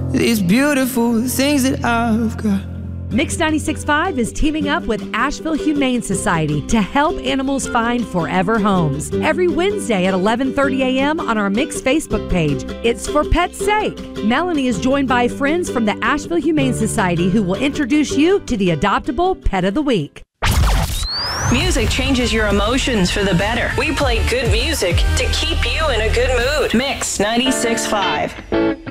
these beautiful things that I've got. Mix 96.5 is teaming up with Asheville Humane Society to help animals find forever homes. Every Wednesday at 11:30 a.m. on our Mix Facebook page. It's for pets' sake. Melanie is joined by friends from the Asheville Humane Society who will introduce you to the adoptable pet of the week. Music changes your emotions for the better. We play good music to keep you in a good mood. Mix 96.5.